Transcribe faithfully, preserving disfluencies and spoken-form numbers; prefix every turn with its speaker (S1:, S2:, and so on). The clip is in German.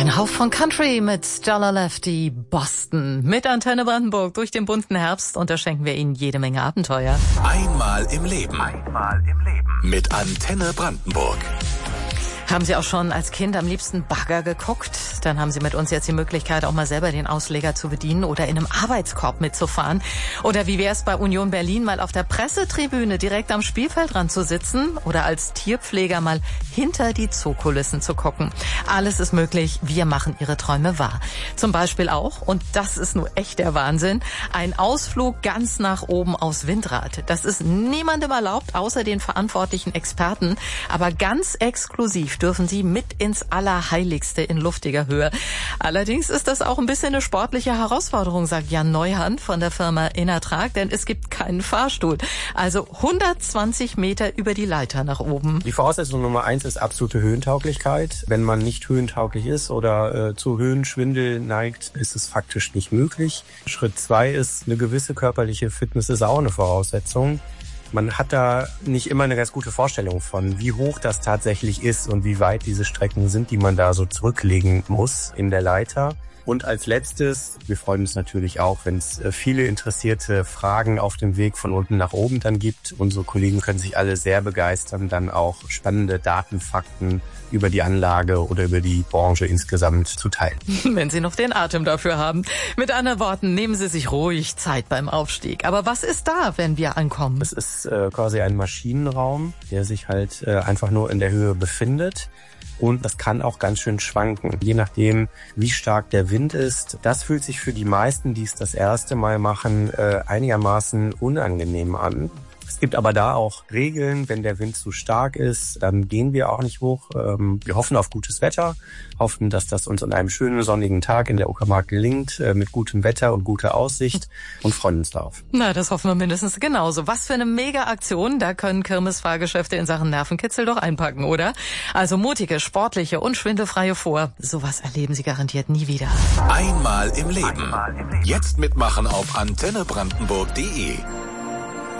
S1: Ein Hauch von Country mit Stella Lefty, Boston. Mit Antenne Brandenburg durch den bunten Herbst und da schenken wir Ihnen jede Menge Abenteuer.
S2: Einmal im Leben. Einmal im Leben. Mit Antenne Brandenburg.
S1: Haben Sie auch schon als Kind am liebsten Bagger geguckt? Dann haben Sie mit uns jetzt die Möglichkeit, auch mal selber den Ausleger zu bedienen oder in einem Arbeitskorb mitzufahren. Oder wie wäre es bei Union Berlin, mal auf der Pressetribüne direkt am Spielfeldrand zu sitzen oder als Tierpfleger mal hinter die Zookulissen zu gucken. Alles ist möglich. Wir machen Ihre Träume wahr. Zum Beispiel auch, und das ist nur echt der Wahnsinn, ein Ausflug ganz nach oben aufs Windrad. Das ist niemandem erlaubt, außer den verantwortlichen Experten. Aber ganz exklusiv dürfen Sie mit ins Allerheiligste in luftiger Höhe. Allerdings ist das auch ein bisschen eine sportliche Herausforderung, sagt Jan Neuhand von der Firma Innertrag, denn es gibt keinen Fahrstuhl. Also hundertzwanzig Meter über die Leiter nach oben.
S3: Die Voraussetzung Nummer eins ist absolute Höhentauglichkeit. Wenn man nicht höhentauglich ist oder äh, zu Höhenschwindel neigt, ist es faktisch nicht möglich. Schritt zwei ist, eine gewisse körperliche Fitness ist auch eine Voraussetzung. Man hat da nicht immer eine ganz gute Vorstellung von, wie hoch das tatsächlich ist und wie weit diese Strecken sind, die man da so zurücklegen muss in der Leiter. Und als letztes, wir freuen uns natürlich auch, wenn es viele interessierte Fragen auf dem Weg von unten nach oben dann gibt. Unsere Kollegen können sich alle sehr begeistern, dann auch spannende Datenfakten über die Anlage oder über die Branche insgesamt zu teilen.
S1: Wenn Sie noch den Atem dafür haben. Mit anderen Worten, nehmen Sie sich ruhig Zeit beim Aufstieg. Aber was ist da, wenn wir ankommen?
S3: Es ist äh, quasi ein Maschinenraum, der sich halt äh, einfach nur in der Höhe befindet. Und das kann auch ganz schön schwanken, je nachdem, wie stark der Wind ist. Das fühlt sich für die meisten, die es das erste Mal machen, äh, einigermaßen unangenehm an. Es gibt aber da auch Regeln, wenn der Wind zu stark ist, dann gehen wir auch nicht hoch. Ähm, wir hoffen auf gutes Wetter, hoffen, dass das uns an einem schönen sonnigen Tag in der Uckermark gelingt, äh, mit gutem Wetter und guter Aussicht und freuen uns darauf.
S1: Na, das hoffen wir mindestens genauso. Was für eine Mega-Aktion, da können Kirmesfahrgeschäfte in Sachen Nervenkitzel doch einpacken, oder? Also mutige, sportliche und schwindelfreie vor. Sowas erleben Sie garantiert nie wieder.
S2: Einmal im Leben. Jetzt mitmachen auf antenne brandenburg punkt de.